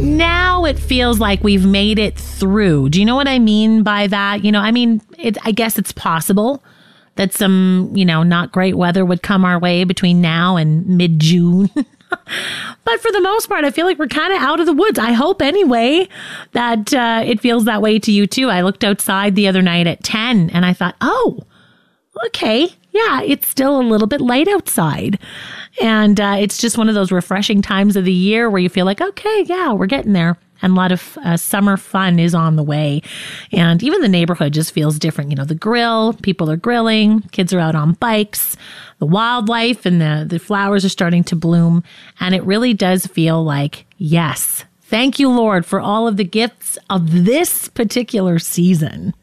now it feels like we've made it through. Do you know what I mean by that? I guess it's possible that some, not great weather would come our way between now and mid-June. But for the most part, I feel like we're kind of out of the woods. I hope anyway that it feels that way to you too. I looked outside the other night at 10 and I thought, oh, okay. Yeah, it's still a little bit light outside. And it's just one of those refreshing times of the year where you feel like, okay, yeah, we're getting there. And a lot of summer fun is on the way. And even the neighborhood just feels different. The grill, people are grilling, kids are out on bikes, the wildlife and the flowers are starting to bloom. And it really does feel like, yes, thank you, Lord, for all of the gifts of this particular season.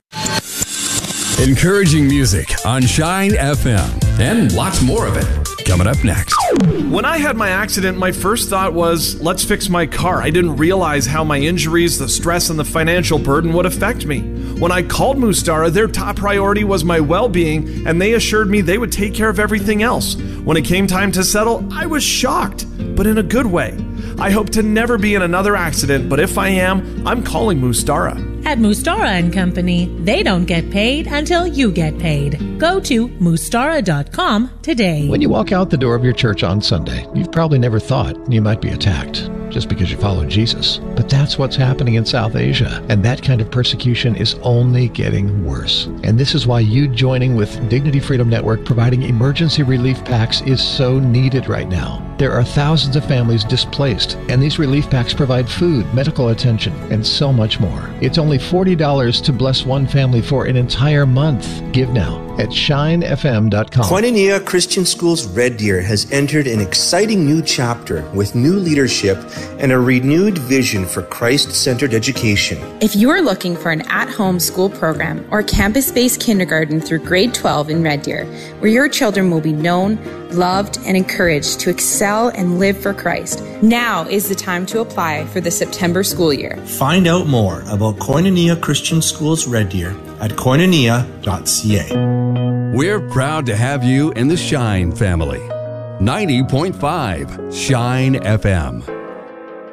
Encouraging music on Shine FM and lots more of it coming up next. When I had my accident, my first thought was, let's fix my car. I didn't realize how my injuries, the stress, and the financial burden would affect me. When I called Mustara, their top priority was my well-being, and they assured me they would take care of everything else. When it came time to settle, I was shocked, but in a good way. I hope to never be in another accident, but if I am, I'm calling Mustara. At Mustara & Company, they don't get paid until you get paid. Go to Mustara.com today. When you walk out the door of your church on Sunday, you've probably never thought you might be attacked just because you follow Jesus. But that's what's happening in South Asia, and that kind of persecution is only getting worse. And this is why you joining with Dignity Freedom Network providing emergency relief packs is so needed right now. There are thousands of families displaced, and these relief packs provide food, medical attention, and so much more. It's only $40 to bless one family for an entire month. Give now at shinefm.com. Koinonia Christian Schools Red Deer has entered an exciting new chapter with new leadership and a renewed vision for Christ-centered education. If you are looking for an at-home school program or campus-based kindergarten through grade 12 in Red Deer, where your children will be known, loved, and encouraged to excel and live for Christ, now is the time to apply for the September school year. Find out more about Koinonia Christian Schools Red Deer at koinonia.ca. We're proud to have you in the Shine family. 90.5 Shine FM.